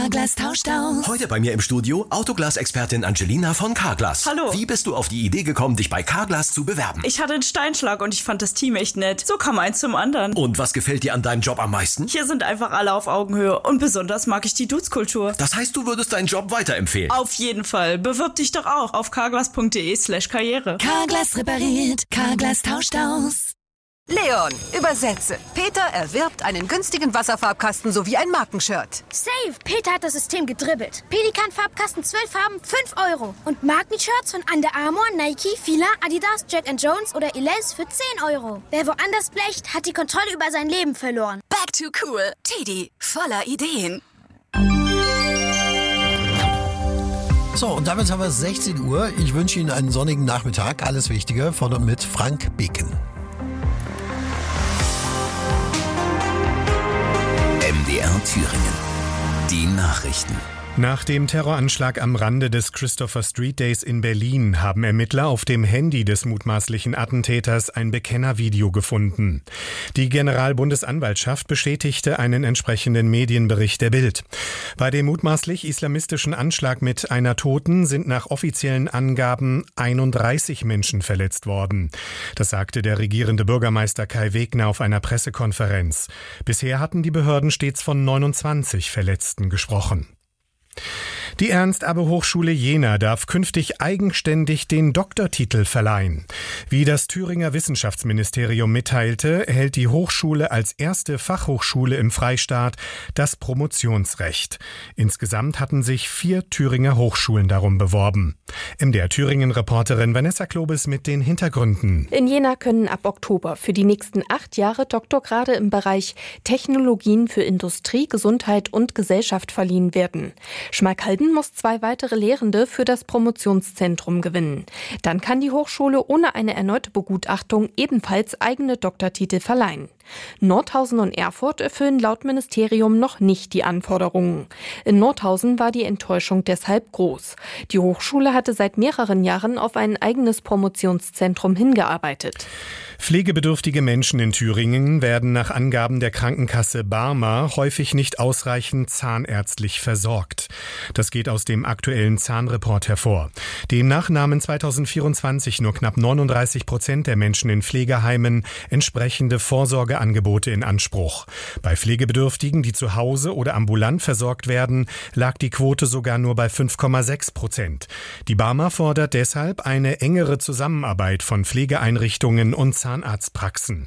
Carglass tauscht aus. Heute bei mir im Studio Autoglas-Expertin Angelina von Carglass. Hallo. Wie bist du auf die Idee gekommen, dich bei Carglass zu bewerben? Ich hatte einen Steinschlag und ich fand das Team echt nett. So kam eins zum anderen. Und was gefällt dir an deinem Job am meisten? Hier sind einfach alle auf Augenhöhe und besonders mag ich die Dudes-Kultur. Das heißt, du würdest deinen Job weiterempfehlen? Auf jeden Fall. Bewirb dich doch auch auf carglass.de/karriere. Carglass repariert, Carglass tauscht aus. Leon, übersetze. Peter erwirbt einen günstigen Wasserfarbkasten sowie ein Markenshirt. Safe! Peter hat das System gedribbelt. Pelikan-Farbkasten 12 Farben, 5 €. Und Markenshirts von Under Armour, Nike, Fila, Adidas, Jack & Jones oder Elize für 10 €. Wer woanders blecht, hat die Kontrolle über sein Leben verloren. Back to cool. Teddy, voller Ideen. So, und damit haben wir 16 Uhr. Ich wünsche Ihnen einen sonnigen Nachmittag. Alles Wichtige von und mit Frank Beken. MDR Thüringen. Die Nachrichten. Nach dem Terroranschlag am Rande des Christopher Street Days in Berlin haben Ermittler auf dem Handy des mutmaßlichen Attentäters ein Bekennervideo gefunden. Die Generalbundesanwaltschaft bestätigte einen entsprechenden Medienbericht der Bild. Bei dem mutmaßlich islamistischen Anschlag mit einer Toten sind nach offiziellen Angaben 31 Menschen verletzt worden. Das sagte der regierende Bürgermeister Kai Wegner auf einer Pressekonferenz. Bisher hatten die Behörden stets von 29 Verletzten gesprochen. Die Ernst-Abbe-Hochschule Jena darf künftig eigenständig den Doktortitel verleihen. Wie das Thüringer Wissenschaftsministerium mitteilte, erhält die Hochschule als erste Fachhochschule im Freistaat das Promotionsrecht. Insgesamt hatten sich 4 Thüringer Hochschulen darum beworben. MDR Thüringen-Reporterin Vanessa Klobes mit den Hintergründen. In Jena können ab Oktober für die nächsten 8 Jahre Doktorgrade im Bereich Technologien für Industrie, Gesundheit und Gesellschaft verliehen werden. Schmalkalden muss 2 weitere Lehrende für das Promotionszentrum gewinnen. Dann kann die Hochschule ohne eine erneute Begutachtung ebenfalls eigene Doktortitel verleihen. Nordhausen und Erfurt erfüllen laut Ministerium noch nicht die Anforderungen. In Nordhausen war die Enttäuschung deshalb groß. Die Hochschule hatte seit mehreren Jahren auf ein eigenes Promotionszentrum hingearbeitet. Pflegebedürftige Menschen in Thüringen werden nach Angaben der Krankenkasse Barmer häufig nicht ausreichend zahnärztlich versorgt. Das geht aus dem aktuellen Zahnreport hervor. Demnach nahmen 2024 nur knapp 39% der Menschen in Pflegeheimen entsprechende Vorsorgeangebote in Anspruch. Bei Pflegebedürftigen, die zu Hause oder ambulant versorgt werden, lag die Quote sogar nur bei 5,6%. Die Barmer fordert deshalb eine engere Zusammenarbeit von Pflegeeinrichtungen und Zahnarztpraxen.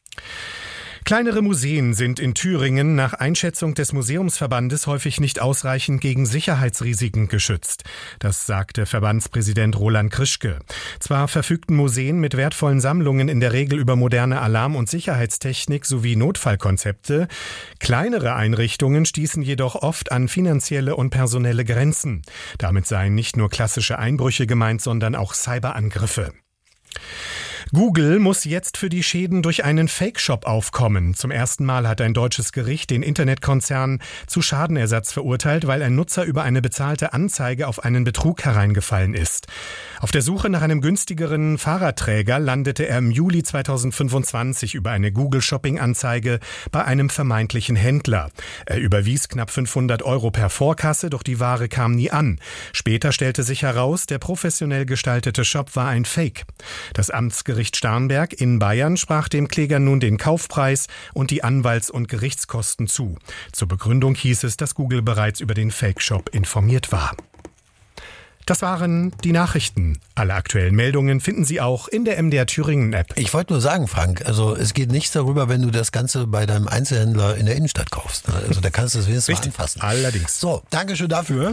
Kleinere Museen sind in Thüringen nach Einschätzung des Museumsverbandes häufig nicht ausreichend gegen Sicherheitsrisiken geschützt. Das sagte Verbandspräsident Roland Krischke. Zwar verfügten Museen mit wertvollen Sammlungen in der Regel über moderne Alarm- und Sicherheitstechnik sowie Notfallkonzepte. Kleinere Einrichtungen stießen jedoch oft an finanzielle und personelle Grenzen. Damit seien nicht nur klassische Einbrüche gemeint, sondern auch Cyberangriffe. Google muss jetzt für die Schäden durch einen Fake-Shop aufkommen. Zum ersten Mal hat ein deutsches Gericht den Internetkonzern zu Schadenersatz verurteilt, weil ein Nutzer über eine bezahlte Anzeige auf einen Betrug hereingefallen ist. Auf der Suche nach einem günstigeren Fahrradträger landete er im Juli 2025 über eine Google-Shopping-Anzeige bei einem vermeintlichen Händler. Er überwies knapp 500 € per Vorkasse, doch die Ware kam nie an. Später stellte sich heraus, der professionell gestaltete Shop war ein Fake. Das Amtsgericht Starnberg in Bayern sprach dem Kläger nun den Kaufpreis und die Anwalts- und Gerichtskosten zu. Zur Begründung hieß es, dass Google bereits über den Fake-Shop informiert war. Das waren die Nachrichten. Alle aktuellen Meldungen finden Sie auch in der MDR Thüringen App. Ich wollte nur sagen, Frank, also es geht nichts darüber, wenn du das Ganze bei deinem Einzelhändler in der Innenstadt kaufst. Also da kannst du es wenigstens mal anfassen. Allerdings. So, danke schön dafür.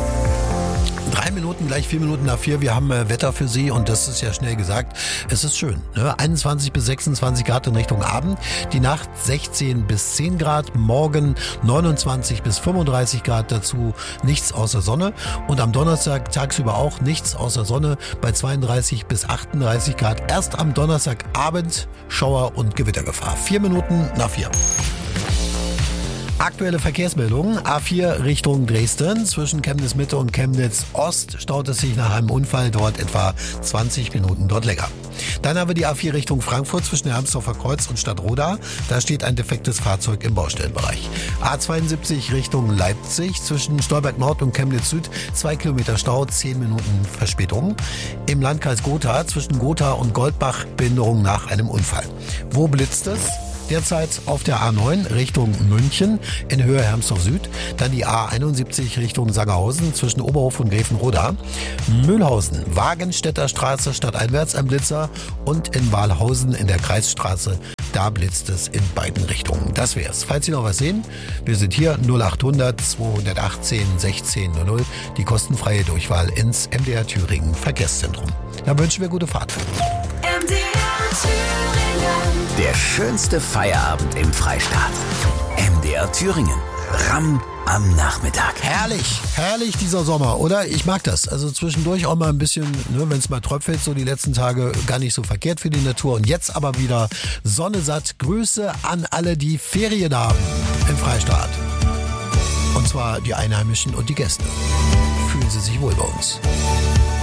3 Minuten, gleich 4 Minuten nach 4. Wir haben Wetter für Sie und das ist ja schnell gesagt. Es ist schön. Ne? 21 bis 26 Grad in Richtung Abend. Die Nacht 16 bis 10 Grad. Morgen 29 bis 35 Grad. Dazu nichts außer Sonne. Und am Donnerstag tagsüber auch nichts außer Sonne bei 32 bis 38 Grad. Erst am Donnerstagabend Schauer- und Gewittergefahr. 4 Minuten nach 4. Aktuelle Verkehrsmeldungen. A4 Richtung Dresden. Zwischen Chemnitz Mitte und Chemnitz Ost staut es sich nach einem Unfall. Dort etwa 20 Minuten dort länger. Dann haben wir die A4 Richtung Frankfurt zwischen Hermsdorfer Kreuz und Stadtroda. Da steht ein defektes Fahrzeug im Baustellenbereich. A72 Richtung Leipzig zwischen Stolberg Nord und Chemnitz Süd. 2 Kilometer Stau, 10 Minuten Verspätung. Im Landkreis Gotha zwischen Gotha und Goldbach Behinderung nach einem Unfall. Wo blitzt es? Derzeit auf der A9 Richtung München in Höhe Hermsdorf Süd. Dann die A71 Richtung Sangerhausen zwischen Oberhof und Gräfenroda. Mühlhausen, Wagenstädter Straße stadteinwärts ein Blitzer. Und in Wahlhausen in der Kreisstraße, da blitzt es in beiden Richtungen. Das wär's. Falls Sie noch was sehen, wir sind hier 0800 218 1600, die kostenfreie Durchwahl ins MDR Thüringen Verkehrszentrum. Da wünschen wir gute Fahrt. MDR Thüringen. Der schönste Feierabend im Freistaat. MDR Thüringen. Ramm am Nachmittag. Herrlich, herrlich dieser Sommer, oder? Ich mag das. Also zwischendurch auch mal ein bisschen, ne, wenn es mal tröpfelt, so die letzten Tage gar nicht so verkehrt für die Natur. Und jetzt aber wieder Sonne satt. Grüße an alle, die Ferien haben im Freistaat. Und zwar die Einheimischen und die Gäste. Fühlen Sie sich wohl bei uns.